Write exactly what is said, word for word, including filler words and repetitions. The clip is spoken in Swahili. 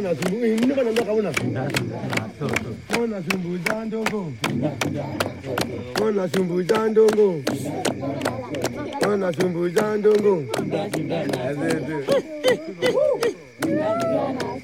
Mona sumbu ini kan anda kawan aku. Mona sumbu jandongo. Mona sumbu jandongo. Mona sumbu jandongo.